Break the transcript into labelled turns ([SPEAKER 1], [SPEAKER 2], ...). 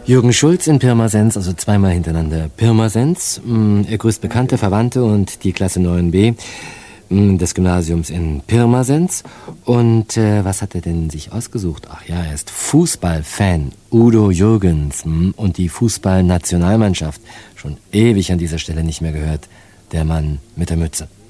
[SPEAKER 1] Jürgen Schulz in Pirmasens, also zweimal hintereinander Pirmasens. Er grüßt Bekannte, Verwandte und die Klasse 9b des Gymnasiums in Pirmasens. Und was hat er denn sich ausgesucht? Ach ja, er ist Fußballfan. Udo Jürgens und die Fußballnationalmannschaft. Schon ewig an dieser Stelle nicht mehr gehört. Der Mann mit der Mütze.